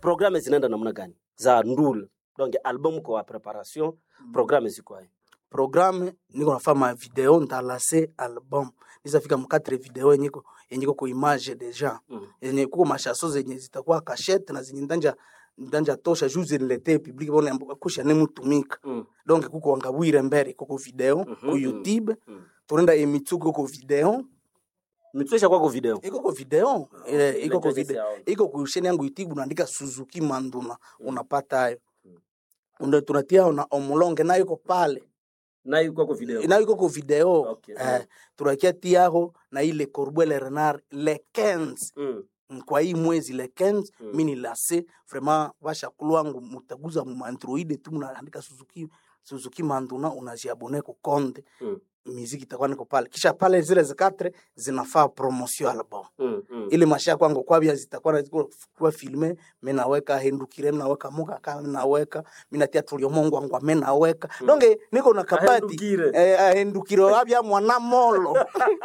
programme zinaenda namna gani za Ndule? Donc album kwa preparation, programme ziko hapo. Programme niko nafanya video ndalase album. Nizafika mu 4 video yenyiko ku image deja. Yenye kuko mashaso zenye zitakuwa cachette na zenye ndanja tosha juzi nilete public bona kusha ne mutumika. Donc kuko ngabwire mbere kuko video ku YouTube. Turenda emitsuko ku video. Mitwesha kwa video. Iko ku video. Iko ku video. Iko ku channel yangu YouTube unaandika Suzuki Manduna unapata hayo. Ndio tunatia na omulonge na yuko pale. Na yuko kwa video. Na yuko kwa video. Okay. Tunakia tiaho na ile Corbeil Renard le 15. Kwa hii mwezi le 15 mini lase vraiment vasha kulwangu mutaguza mu Android tu mnaandika Suzuki Manduna unajiabone ku konde. Muziki itakuwa niko pale. Kisha pale zile Z4 zinafaa promotion album. Ile masha kwangu kwa bia zitakuwa kwa filme, mimi naweka hendukire, mimi naweka muka kama mimi naweka, mimi natia tulio Mungu wangu mimi naweka. Donc niko na kabati hendukire wabia mwana molo.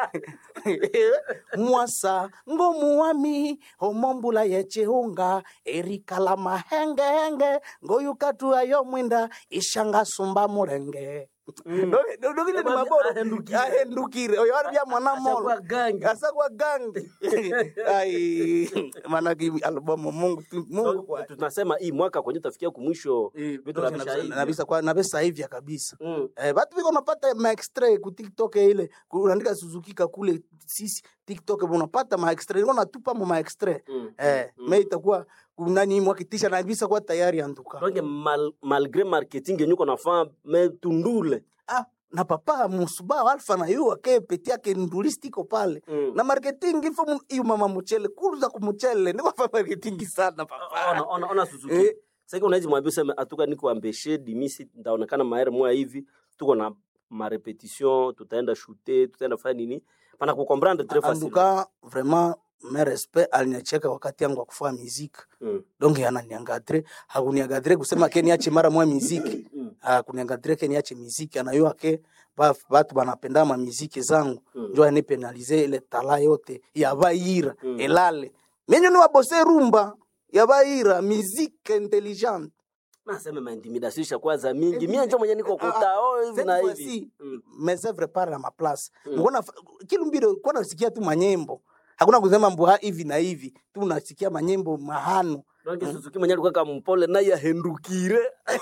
Mwasa ngomu wami omombula yechehunga erikala mahenge ngoyukatu ayo mwinda ishanga sumba murenge. Ndio ni maboro ahendukire oyo aribia mwana molo asa kwa gangi ai maana album Mungu kwa tunasema hii mwaka kwenye tafikia kumwisho vitu na pesa hivi kabisa. Watu wiko napata ma extrait ku TikTok ile unaandika Suzuki kule sisi TikTok unapata ma extrait unatupa ma extrait mimi itakuwa nani mwakitisha na bisa kwa tayari anduka. Donc malgré marketing yenyuko nafaa me Tundule na papa musuba alfa na yu ake peti yake ndulistiko pale na marketing ifo yu mama mchele kuruza kumuchele ni kwa marketing sana papa ona Suzuki sasa unaweza mwambia useme atuka niko ambeshe dimisi ndaonekana maere mwa hivi tuko na ma repetition tutaenda shooter tutaenda fanya nini pana ku comprendre très facile anduka vraiment mes respect aliniacheka wakati yangu wa kufanya muziki donc ananiangadre hakuniangadre kusema ke niache mara mwa muziki hakuniangadre ke niache muziki anayo yake watu wanapenda ma muziki zangu ndio anipenalize ile tala yote ya baira elale menyo ni wabose rumba ya baira muziki intelligent nasema ma intimidation kwanza mingi mimi ndio mwenye niko kutao hivi na hivi mais c'est vrai par ma place mbona kilumbiro kwa nasikia tu manyembo hakuna kusema mbuha hivi na hivi tu unasikia manyembo mahano donc Suzuki mwenye alikuwa kama mpole na ya hendukire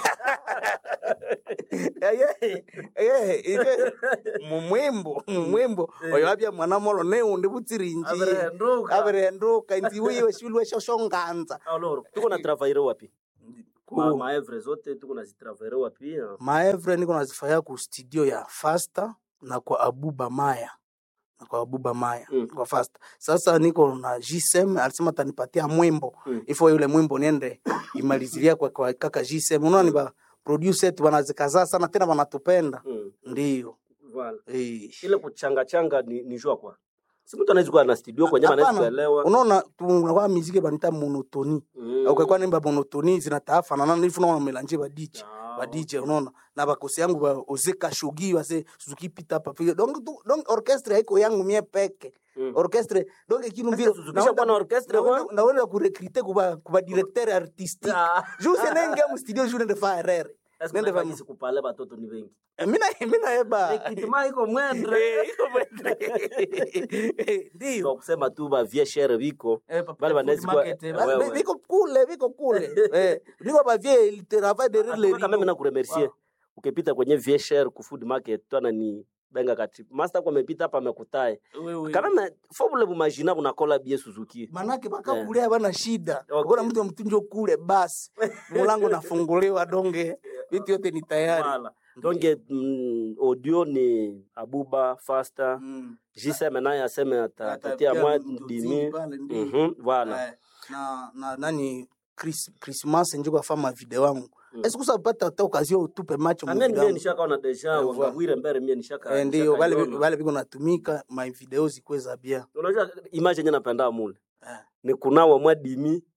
mumwembo oyo abya mwana molo ne unde butirinji aberenduka inzi wiwe shulwe shoshonganza alors tuko na travailler wapi maevre zote tuko na zitravailler wapi maevre niko nazifanya ku studio ya Faster na kwa Abuba Maya kwa Faster. Sasa niko na GSM alisema atanipatia mwimbo ifo yule mwimbo niende imalizilia kwa kaka GSM unaona ni ba producer tu wanazikaza sana tena wanatupenda ndio voilà ile kuchanga ni jua kwa si mtu anaweza kuwa na studio kwenye anaweza kuelewa unaona tunakuwa muziki banita monotoni au kwa nimba monotoni zinataafa na nani ifuna melanje ba DJ unaona na bakosi yangu ba ozeka shogi wase Suzuki pita hapa donc orchestre haiko yangu mie peke orchestre donc kinumvira na kwa orchestre na wale ku recruter kuba directeur artistique juste nenge mu studio jour de faire nende vamisi kupale batoto ni wengi mina eba kitima iko mwendre ndio kusema tu ba vie cher biko bale banezi kwa biko kule niko ba vie il travail derrière les kama mimi na kuremercier ukipita kwenye vie cher ku food market twana ni benga kati master kwa amepita hapa amekutae kama formula bumagina kuna kola bie Suzuki manake baka kule bana shida kuna mtu mtunjo kule basi mlango nafunguliwa donge vitu yote ni tayari donge audio ni Abuba Faster JSM naye aseme atatia mwa dimi voilà na nani Christmas ndio kwa fama video wangu est-ce que ça peut être occasion tupe match mimi nishakaona deja wangawire mbere mimi nishaka ndio wale biko natumika my videos zikweza bien unajua image yenyewe napenda mule ni kunawa mwa dimi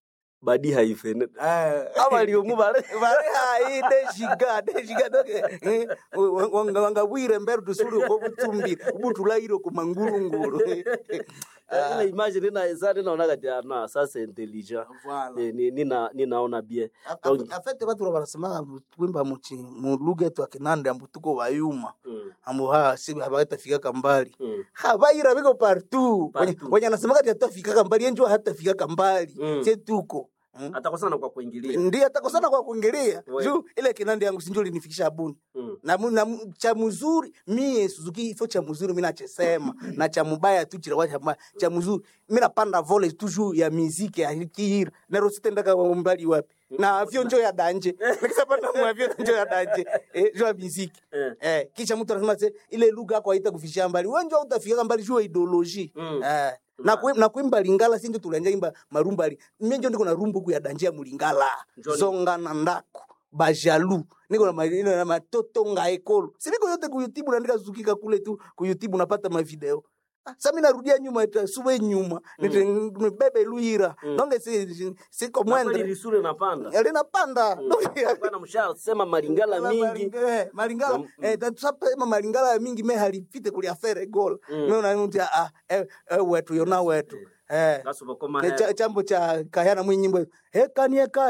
badi haifene aba liyomu bare bare hai de shiga doke wanga wire mbere dusuri ko butumbi ubutulairo ku mangurunguru ile imagine na ezani naona kati na sasa intelligent ninaona bien donc en fait watu wanasema kwimba mu lugha tu akinande ambutuko wayuma ambo si habatafika kambali habaira biko partout wenye anasema kati atafika kambali enjo hatafika kambali tuko atakosana kwa kuingilia ndio atakosana kwa kuingilia juu ile kinande yangu sinjo linifikisha abuni na cha mzuri mie Suzuki ifo cha mzuri mimi nachesema na cha mubaya tu chira wacha cha mzuri mimi napanda volley toujours ya muziki ya hikira na rositenda kwa mbali wapi na avyo njo ya danje nikisapanda mu avyo njo ya danje jo muziki kisha mtu anasema ile lugha kwa ita kufishia mbali wewe njo utafika mbali jo ideology na kuimba Lingala sinjo tulanja imba marumbali mimi njo ndiko na rumbu ku ya danje ya Mulingala zonga na ndako bajalu niko na matoto nga ekolo siviko yote ku YouTube naandika Suzuki kule tu ku YouTube unapata ma video sasa mimi narudia nyuma suwe nyuma nibebe Luira nonge si komwende lisure napanda yale napanda bana mshahara sema Malingala mingi Malingala tutasema Malingala mingi me halipite kuli afere goal mimi nanutia wetu yona wetu chambo cha Kahana mwinyimbo hekanieka